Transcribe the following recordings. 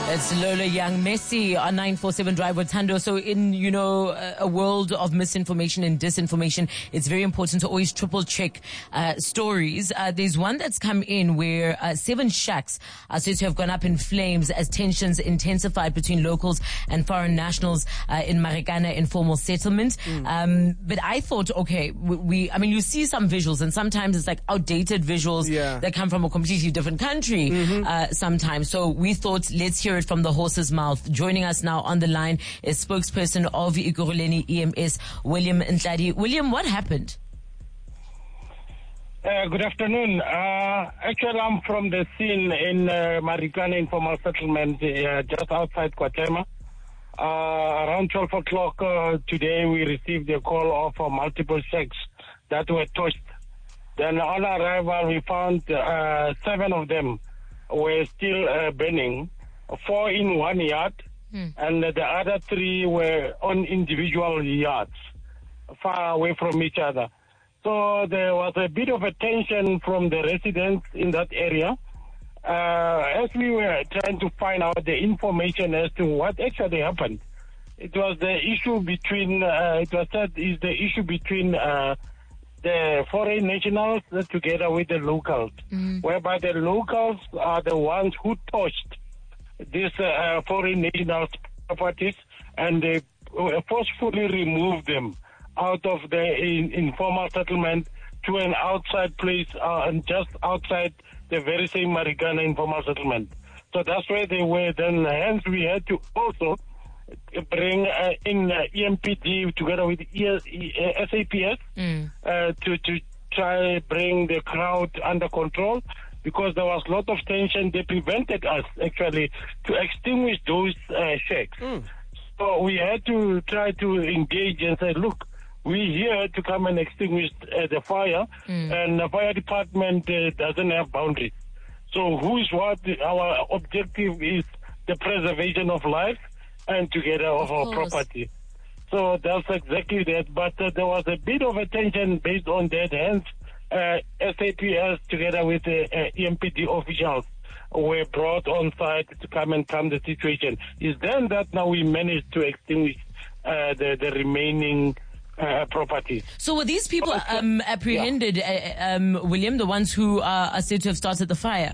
It's Lola Young Messi on 947 Drive with Tando. So in, a world of misinformation and disinformation, it's very important to always triple check stories. There's one that's come in where 7 shacks are said to have gone up in flames as tensions intensified between locals and foreign nationals in Marikana informal settlement. But I thought, okay, you see some visuals, and sometimes it's like outdated visuals that come from a completely different country sometimes. So we thought, let's hear it from the horse's mouth. Joining us now on the line is spokesperson of Ekurhuleni EMS, William Ntladi. William, what happened? Good afternoon. Actually, I'm from the scene in Marikana informal settlement, just outside Kwatema. Around 12 o'clock today, we received a call of multiple shacks that were touched. Then on arrival, we found 7 of them were still burning, 4 in one yard, and the other 3 were on individual yards, far away from each other. So there was a bit of a tension from the residents in that area. As we were trying to find out the information as to what actually happened, it was the issue between, the foreign nationals together with the locals, whereby the locals are the ones who touched these foreign nationals' properties, and they forcefully removed them out of the informal settlement to an outside place, and just outside the very same Marikana informal settlement. So that's where they were. Then hence we had to also bring in EMPD together with SAPS to try bring the crowd under control, because there was a lot of tension. They prevented us actually to extinguish those shacks. So we had to try to engage and say, look, we're here to come and extinguish the fire, and the fire department doesn't have boundaries. So our objective is the preservation of life and together of our property. So that's exactly that. But there was a bit of a tension based on that. Hence, SAPS together with the EMPD officials were brought on site to come and calm the situation. It's then that now we managed to extinguish the remaining properties. So were these people apprehended, William, the ones who are said to have started the fire?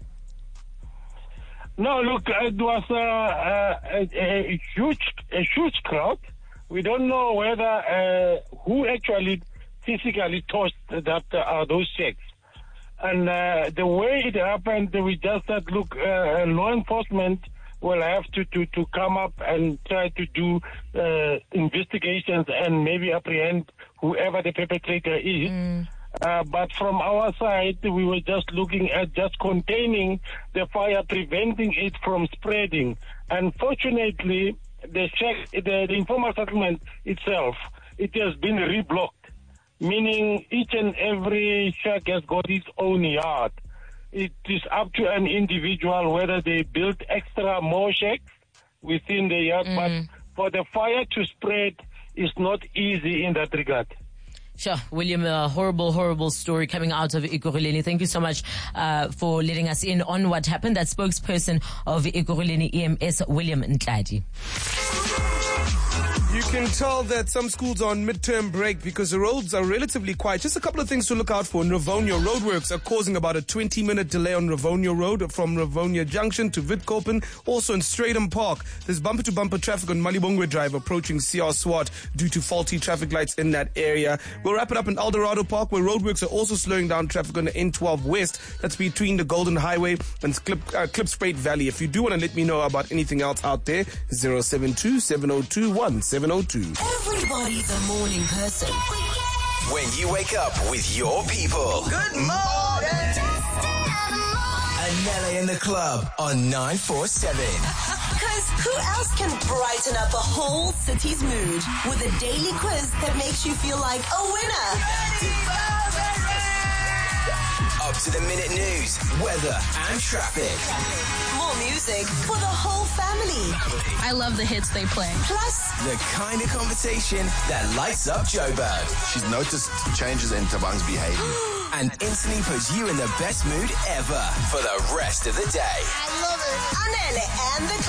No, look, it was a huge crowd. We don't know whether who actually physically touched those shacks. And the way it happened, we just said, look, law enforcement will have to come up and try to do investigations and maybe apprehend whoever the perpetrator is. But from our side, we were just looking at just containing the fire, preventing it from spreading. Unfortunately, the informal settlement itself, it has been reblocked, meaning each and every shack has got its own yard. It is up to an individual whether they build more shacks within the yard, but for the fire to spread is not easy in that regard. Sure. William, a horrible story coming out of Ekurhuleni. Thank you so much for letting us in on what happened. That spokesperson of Ekurhuleni EMS, William Ntladi. You can tell that some schools are on midterm break because the roads are relatively quiet. Just a couple of things to look out for. In Rivonia, roadworks are causing about a 20-minute delay on Rivonia Road from Rivonia Junction to Witkopen. Also in Stratham Park, there's bumper-to-bumper traffic on Malibongwe Drive approaching CR Swart due to faulty traffic lights in that area. We'll wrap it up in Eldorado Park, where roadworks are also slowing down traffic on the N12 West. That's between the Golden Highway and Klipspruit Valley. If you do want to let me know about anything else out there, 072-702-1702. Everybody's a morning person. When you wake up with your people. Good morning. Anele in the club on 947. Because who else can brighten up a whole city's mood with a daily quiz that makes you feel like a winner? Up to the minute news, weather and traffic. More music for the whole family. I love the hits they play. Plus, the kind of conversation that lights up Joburg. She's noticed changes in Tabang's behavior. And instantly puts you in the best mood ever for the rest of the day. I love it. Anele and the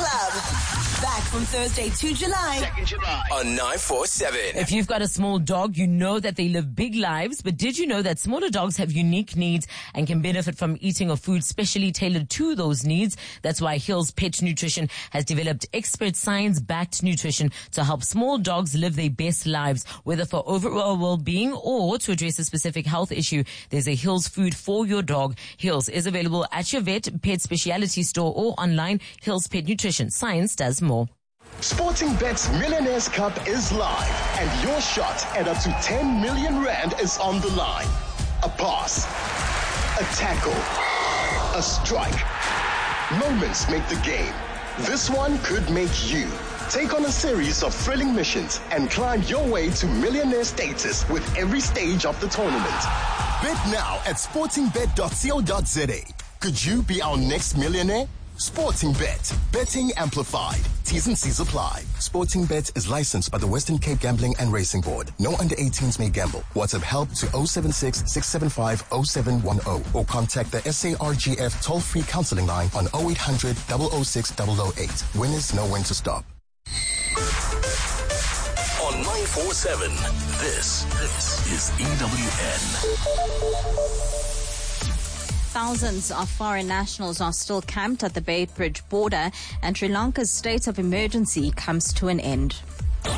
from Thursday 2 July. 2nd July. On 947. If you've got a small dog, you know that they live big lives, but did you know that smaller dogs have unique needs and can benefit from eating a food specially tailored to those needs? That's why Hills Pet Nutrition has developed expert science-backed nutrition to help small dogs live their best lives, whether for overall well-being or to address a specific health issue. There's a Hills food for your dog. Hills is available at your vet, pet specialty store or online. Hills Pet Nutrition. Science does more. Sporting Bet's Millionaires Cup is live, and your shot at up to 10 million rand is on the line. A pass, a tackle, a strike. Moments make the game. This one could make you. Take on a series of thrilling missions and climb your way to millionaire status with every stage of the tournament. Bet now at sportingbet.co.za. Could you be our next millionaire? Sporting Bet. Betting amplified. T's and C's apply. Sporting Bet is licensed by the Western Cape Gambling and Racing Board. No under 18s may gamble. WhatsApp help to 076-675-0710 or contact the SARGF toll-free counseling line on 0800 006 008. Winners know when to stop. On 947, this is EWN. Thousands of foreign nationals are still camped at the Beitbridge border, and Sri Lanka's state of emergency comes to an end. Good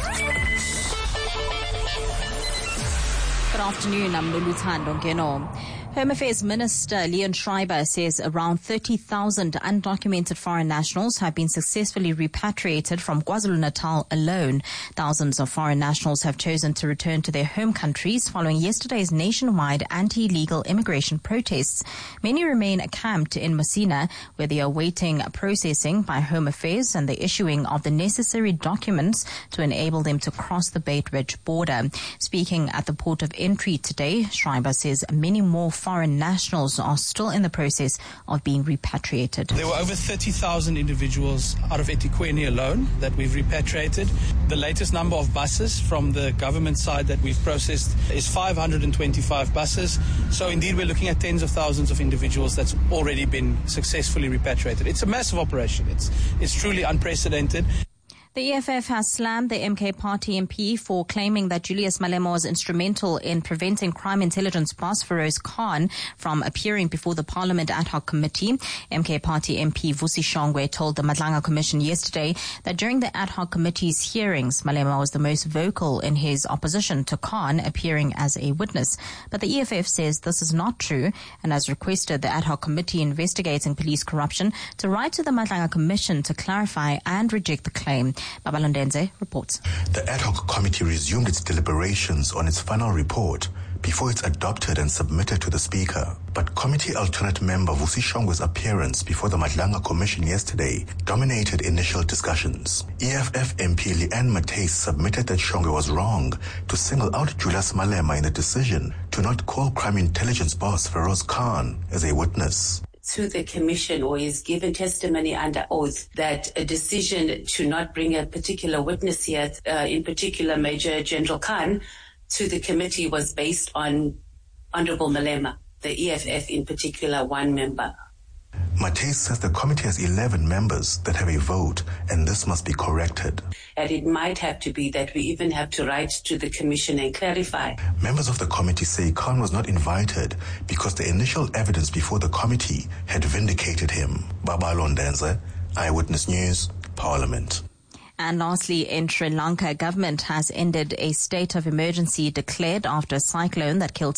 afternoon, I'm Luluthando Ngeno. Home Affairs Minister Leon Schreiber says around 30,000 undocumented foreign nationals have been successfully repatriated from KwaZulu-Natal alone. Thousands of foreign nationals have chosen to return to their home countries following yesterday's nationwide anti-illegal immigration protests. Many remain camped in Messina, where they are awaiting processing by Home Affairs and the issuing of the necessary documents to enable them to cross the Beitbridge border. Speaking at the port of entry today, Schreiber says many more foreign nationals are still in the process of being repatriated. There were over 30,000 individuals out of eThekwini alone that we've repatriated. The latest number of buses from the government side that we've processed is 525 buses. So indeed we're looking at tens of thousands of individuals that's already been successfully repatriated. It's a massive operation. It's truly unprecedented. The EFF has slammed the MK Party MP for claiming that Julius Malema was instrumental in preventing crime intelligence boss Feroz Khan from appearing before the Parliament Ad Hoc Committee. MK Party MP Vusi Shongwe told the Madlanga Commission yesterday that during the Ad Hoc Committee's hearings, Malema was the most vocal in his opposition to Khan appearing as a witness. But the EFF says this is not true and has requested the Ad Hoc Committee investigating police corruption to write to the Madlanga Commission to clarify and reject the claim. Babalondenze reports. The ad hoc committee resumed its deliberations on its final report before it's adopted and submitted to the Speaker. But committee alternate member Vusi Shongwe's appearance before the Madlanga Commission yesterday dominated initial discussions. EFF MP Leanne Matthys submitted that Shongwe was wrong to single out Julius Malema in the decision to not call crime intelligence boss Feroz Khan as a witness. To the commission, or is given testimony under oath, that a decision to not bring a particular witness here, in particular Major General Khan, to the committee was based on Honorable Malema, the EFF in particular, one member. Matthys says the committee has 11 members that have a vote, and this must be corrected. And it might have to be that we even have to write to the commission and clarify. Members of the committee say Khan was not invited because the initial evidence before the committee had vindicated him. Babalondenze, Eyewitness News, Parliament. And lastly, in Sri Lanka, government has ended a state of emergency declared after a cyclone that killed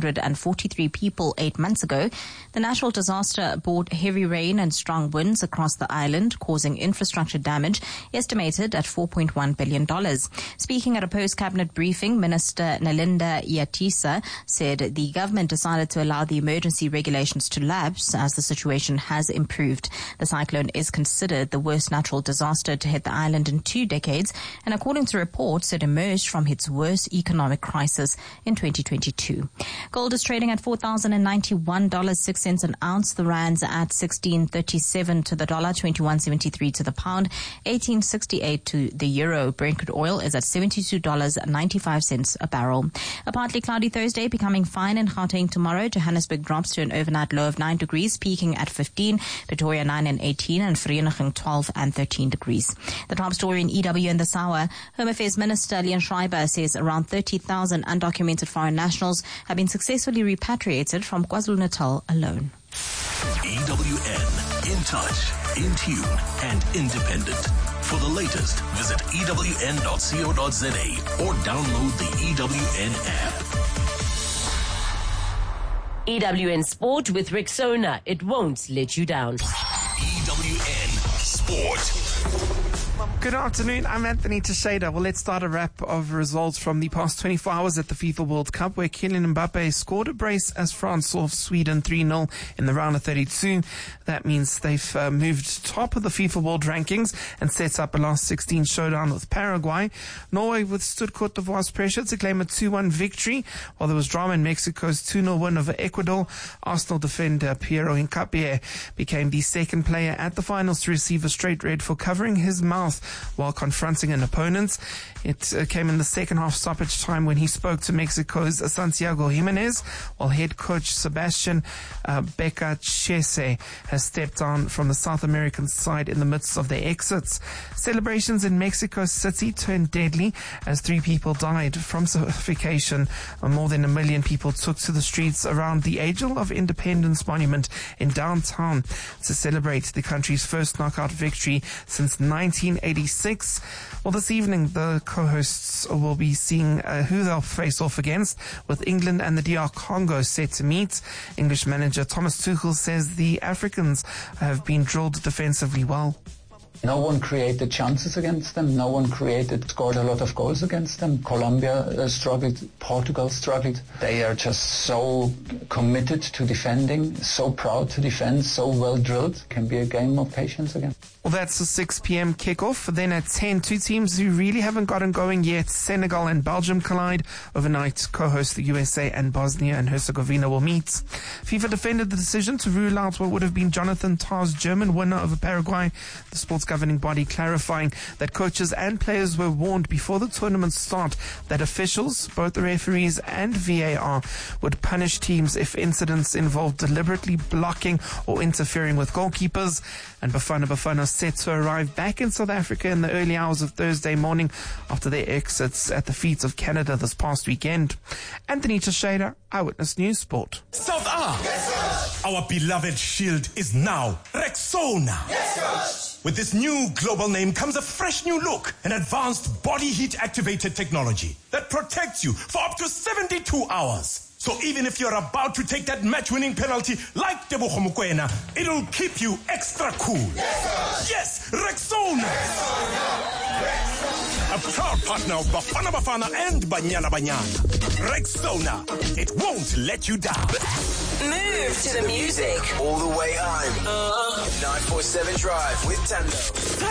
643 people 8 months ago. The National Disaster brought heavy rain and strong winds across the island, causing infrastructure damage estimated at $4.1 billion. Speaking at a post-cabinet briefing, Minister Nalinda Yatisa said the government decided to allow the emergency regulations to lapse as the situation has improved. The cyclone is considered the worst natural disaster to hit the island in 2 decades, and according to reports, it emerged from its worst economic crisis in 2022. Gold is trading at $4,091.06 an ounce. The rand's at 16.37 to the dollar, 21.73 to the pound, 18.68 to the euro. Brent crude oil is at $72.95 a barrel. A partly cloudy Thursday, becoming fine in Gauteng tomorrow. Johannesburg drops to an overnight low of 9 degrees, peaking at 15. Pretoria 9 and 18, and Vereeniging 12 and 13 degrees. The top story story in EWN this hour. Home Affairs Minister Leon Schreiber says around 30,000 undocumented foreign nationals have been successfully repatriated from KwaZulu-Natal alone. EWN, in touch, in tune, and independent. For the latest, visit ewn.co.za or download the EWN app. EWN Sport with Rexona. It won't let you down. EWN Sport. Good afternoon, I'm Anthony Teixeira. Well, let's start a wrap of results from the past 24 hours at the FIFA World Cup, where Kylian Mbappe scored a brace as France saw Sweden 3-0 in the round of 32. That means they've moved top of the FIFA World Rankings and set up a last 16 showdown with Paraguay. Norway withstood Cote d'Ivoire's pressure to claim a 2-1 victory, while there was drama in Mexico's 2-0 win over Ecuador. Arsenal defender Piero Hincapié became the second player at the finals to receive a straight red for covering his mouth while confronting an opponent. It came in the second half stoppage time when he spoke to Mexico's Santiago Jimenez, while head coach Sebastian Becachese has stepped down from the South American side in the midst of their exits. Celebrations in Mexico City turned deadly as 3 people died from suffocation. More than 1 million people took to the streets around the Angel of Independence Monument in downtown to celebrate the country's first knockout victory since 1986. Well, this evening, the co-hosts will be seeing who they'll face off against, with England and the DR Congo set to meet. English manager Thomas Tuchel says the Africans have been drilled defensively well. No one created chances against them. No one scored a lot of goals against them. Colombia struggled. Portugal struggled. They are just so committed to defending, so proud to defend, so well drilled. Can be a game of patience again. Well, that's a 6 p.m. kickoff. Then at 10, 2 teams who really haven't gotten going yet, Senegal and Belgium collide. Overnight, co-hosts the USA and Bosnia and Herzegovina will meet. FIFA defended the decision to rule out what would have been Jonathan Tah's German winner over Paraguay. The sports governing body clarifying that coaches and players were warned before the tournament start that officials, both the referees and VAR, would punish teams if incidents involved deliberately blocking or interfering with goalkeepers. And Bafana set to arrive back in South Africa in the early hours of Thursday morning after their exits at the feet of Canada this past weekend. Anthony Teixeira, Eyewitness News Sport. South Yes, our beloved shield is now Rexona. Yes, with this new global name comes a fresh new look, an advanced body heat activated technology that protects you for up to 72 hours. So even if you're about to take that match-winning penalty like Tebogo Mokoena, it'll keep you extra cool. Yes, Rexona. A proud partner of Bafana and Banyana Banyana. Rexona. It won't let you down. Move to the music. All the way home. 947 Drive with Tando.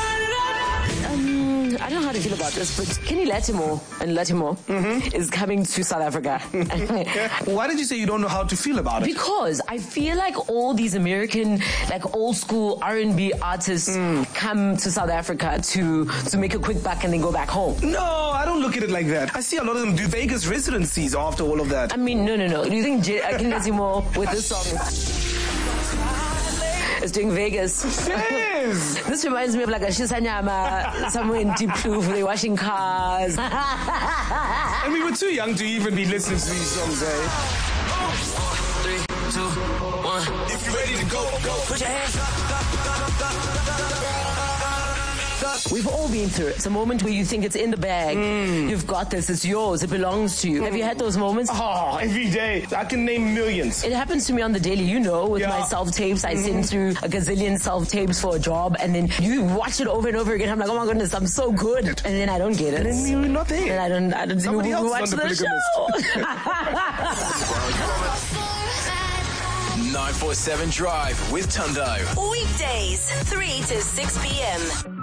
I don't know how to feel about this, but Kenny Lattimore is coming to South Africa. Why did you say you don't know how to feel about it? Because I feel like all these American, like old school R&B artists come to South Africa to make a quick buck and then go back home. No, I don't look at it like that. I see a lot of them do Vegas residencies after all of that. I mean, no. Do you think Kenny Lattimore with this song is doing Vegas? This reminds me of like a Shisanyama somewhere in Deep Blue, they're washing cars. And we were too young to even be listening to these songs, eh? 3, 2, 1. If you're ready to go, put your hands up. We've all been through it. It's a moment where you think it's in the bag. You've got this. It's yours. It belongs to you. Have you had those moments? Oh, every day. I can name millions. It happens to me on the daily, with my self-tapes. I send through a gazillion self-tapes for a job, and then you watch it over and over again. I'm like, oh my goodness, I'm so good. And then I don't get it. And then you're not there. And I don't Somebody else watch the show. 947 Drive with Tundo. Weekdays, 3 to 6 p.m.